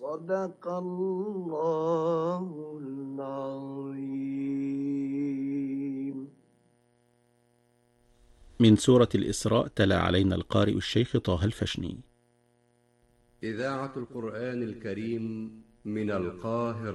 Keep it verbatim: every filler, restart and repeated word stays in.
صدق الله العظيم. من سورة الإسراء تلا علينا القارئ الشيخ طه الفشني. إذاعة القرآن الكريم من القاهرة.